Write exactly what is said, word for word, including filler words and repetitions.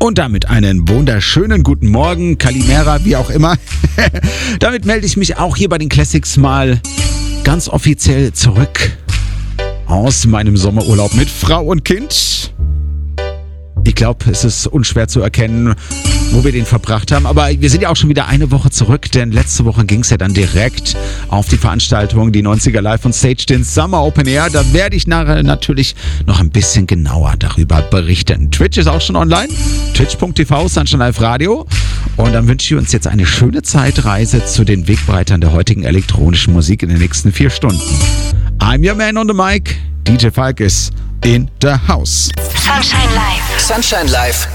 Und damit einen wunderschönen guten Morgen, Kalimera, wie auch immer. Damit melde ich mich auch hier bei den Classics mal ganz offiziell zurück aus meinem Sommerurlaub mit Frau und Kind. Ich glaube, es ist unschwer zu erkennen, wo wir den verbracht haben. Aber wir sind ja auch schon wieder eine Woche zurück, denn letzte Woche ging es ja dann direkt auf die Veranstaltung, die neunziger Live on Stage, den Summer Open Air. Da werde ich nachher natürlich noch ein bisschen genauer darüber berichten. Twitch ist auch schon online, twitch punkt t v, Sunshine Live Radio. Und dann wünsche ich uns jetzt eine schöne Zeitreise zu den Wegbreitern der heutigen elektronischen Musik in den nächsten vier Stunden. I'm your man on the mic, D J Falk ist in the house. Sunshine Live. Sunshine Live